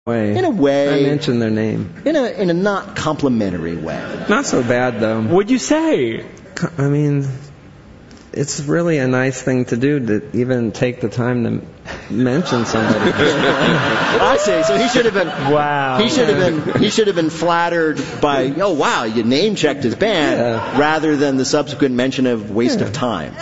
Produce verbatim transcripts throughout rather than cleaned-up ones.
way. In a way. I mentioned their name. In a in a not complimentary way. Not so bad, though. What'd you say? I mean, it's really a nice thing to do to even take the time to mention somebody. I see. So he should have been. Wow. He should have been. He should have been flattered by, oh wow, you name checked his band, Yeah. rather than the subsequent mention of waste Yeah. of time.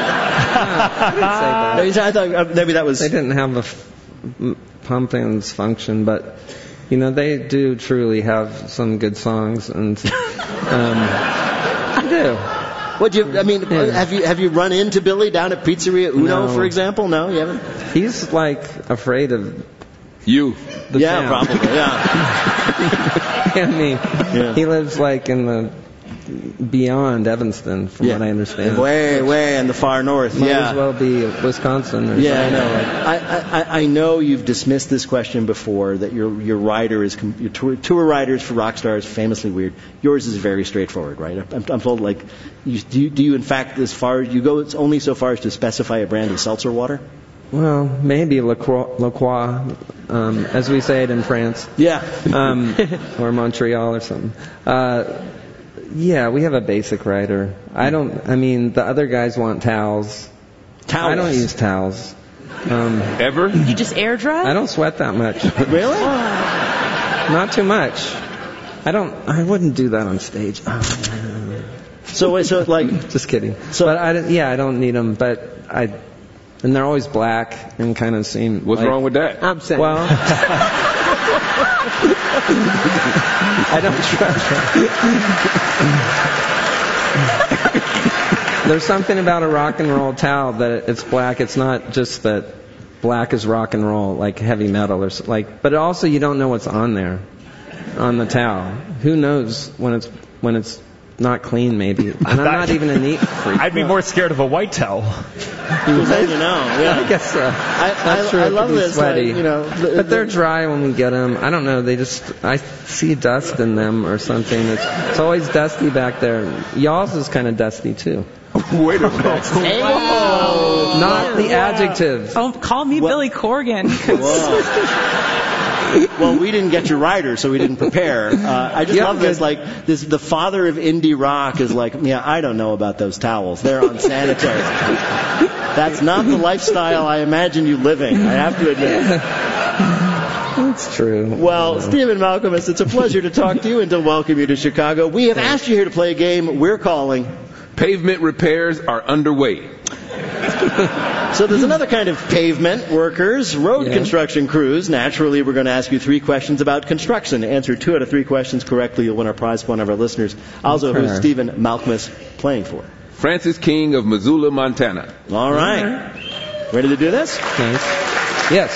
I didn't say that. I thought uh, maybe that was. They didn't have a f- m- pumpkins function, but you know they do truly have some good songs, and um, I do. What do you? I mean, Yeah. have you have you run into Billy down at Pizzeria Uno, No. for example? No, you haven't. He's like afraid of You. the Yeah, town. probably. Yeah. I mean, Yeah. he lives like in the beyond Evanston, from what I understand. Way, way in the far north. Might yeah. as well be Wisconsin or Yeah, I something. know. I, I, I know you've dismissed this question before, that your your rider is com- your tour, tour riders for rock stars famously weird. Yours is very straightforward, right? I'm, I'm told, like, you, do you do you in fact, as far as you go, it's only so far as to specify a brand of seltzer water? Well, maybe La Croix, La Croix um, as we say it in France. Yeah. Um, or Montreal or something. Uh, yeah, we have a basic rider. I don't, I mean, the other guys want towels. Towels. I don't use towels. Um, Ever? You just air dry? I don't sweat that much. Really? Not too much. I don't, I wouldn't do that on stage. So wait, so like, Just kidding. So- but I, don't- yeah, I don't need them, but I, and they're always black and kind of seem What's like, wrong with that? I'm saying. Well, I don't trust. There's something about a rock and roll towel that it's black. It's not just that black is rock and roll, like heavy metal or so, like. But also, you don't know what's on there, on the towel. Who knows when it's when it's not clean, maybe. And I'm not even a neat freak. I'd be more scared of a white towel. you know, yeah. I guess so. I, That's I, true. I It love could be this. sweaty. Like, you know, the, But they're the- dry when we get them. I don't know. They just, I see dust in them or something. It's, it's always dusty back there. Y'all's is kind of dusty too. Wait a minute. Whoa. Not the adjective. Oh, call me What? Billy Corgan. Whoa. Well, we didn't get your rider, so we didn't prepare. Uh, I just Yeah, love this. good. Like this, the father of indie rock is like, yeah, I don't know about those towels. They're unsanitary. That's not the lifestyle I imagined you living. I have to admit. That's true. Well, Stephen Malcolmus, it's a pleasure to talk to you and to welcome you to Chicago. We have asked you here to play a game we're calling. Pavement repairs are underway. So there's another kind of pavement workers, road Yeah. construction crews. Naturally, we're going to ask you three questions about construction. Answer two out of three questions correctly, you'll win our prize for one of our listeners. Also, Okay. who's Stephen Malcolmus playing for? Francis King of Missoula, Montana. All right. Ready to do this? Nice. Yes.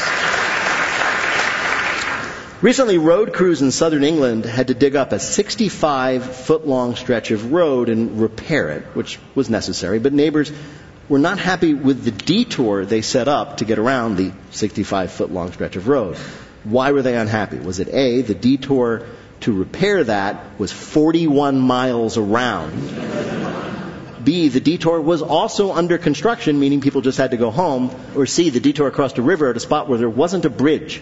Recently, road crews in southern England had to dig up a sixty-five foot long stretch of road and repair it, which was necessary, but neighbors were not happy with the detour they set up to get around the sixty-five foot long stretch of road. Why were they unhappy? Was it A, the detour to repair that was forty-one miles around? B, the detour was also under construction, meaning people just had to go home? Or C, the detour crossed a river at a spot where there wasn't a bridge?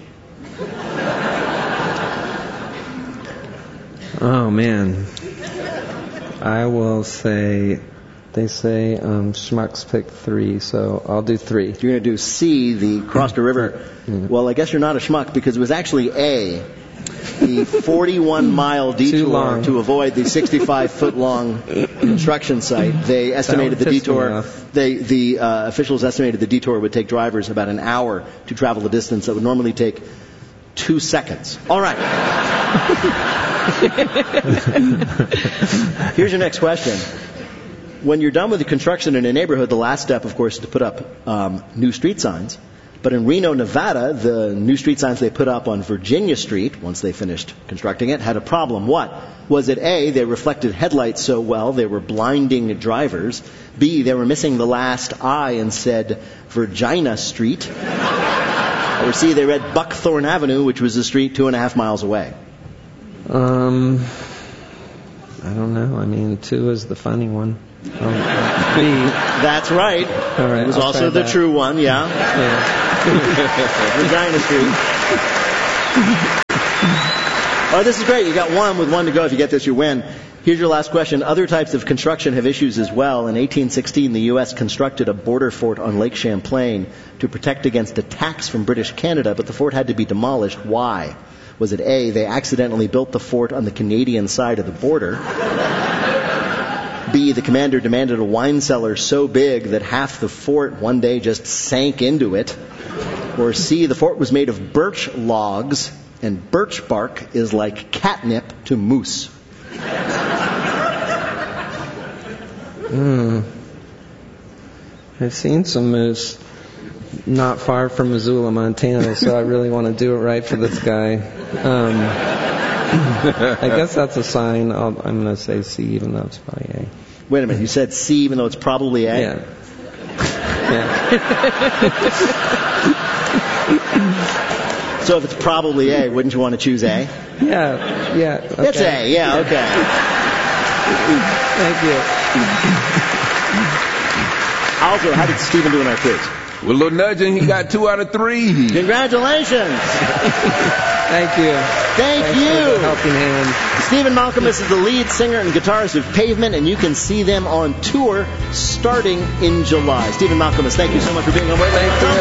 Oh, man. I will say, they say um, schmucks pick three, so I'll do three. You're going to do C, the crossed a river. Well, I guess you're not a schmuck because it was actually A, the forty-one mile detour long. to avoid the sixty-five foot long construction site. They estimated the That would piss me detour. off. They, the uh, officials estimated the detour would take drivers about an hour to travel the distance that would normally take two seconds. All right. Here's your next question. When you're done with the construction in a neighborhood, the last step, of course, is to put up um, new street signs. But in Reno, Nevada, the new street signs they put up on Virginia Street, once they finished constructing it, had a problem. What? Was it A, they reflected headlights so well they were blinding drivers? B, they were missing the last I and said Virginia Street? Or C, they read Buckthorn Avenue, which was a street two and a half miles away? Um, I don't know. I mean, two is the funny one. Um, B. That's right. All right, It was I'll also try the that. true one, yeah. Yeah. Regina Street. Oh, this is great. You got one with one to go. If you get this, you win. Here's your last question. Other types of construction have issues as well. In eighteen sixteen, the U S constructed a border fort on Lake Champlain to protect against attacks from British Canada, but the fort had to be demolished. Why? Was it A, they accidentally built the fort on the Canadian side of the border? B, the commander demanded a wine cellar so big that half the fort one day just sank into it? Or C, the fort was made of birch logs, and birch bark is like catnip to moose? Hmm. I've seen some moose not far from Missoula, Montana, so I really want to do it right for this guy. Um, I guess that's a sign. I'll, I'm going to say C, even though it's probably A. Wait a minute. You said C, even though it's probably A? Yeah. Yeah. So if it's probably A, wouldn't you want to choose A? Yeah. Yeah. Okay. It's A. Yeah. Okay. Thank you. Also, how did Stephen do in our quiz? With a little nudging, he got two out of three. Congratulations. Thank you. Thank Thanks you. for the helping hand. Stephen Malcolmus is the lead singer and guitarist of Pavement, and you can see them on tour starting in July. Stephen Malcolmus, thank you so much for being on Wait Thank you.